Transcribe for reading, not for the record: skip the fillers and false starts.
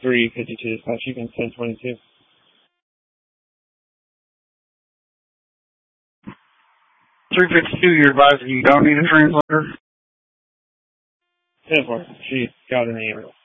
352/1022. 352, you're advising you don't need a translator? 10-4. She got an email.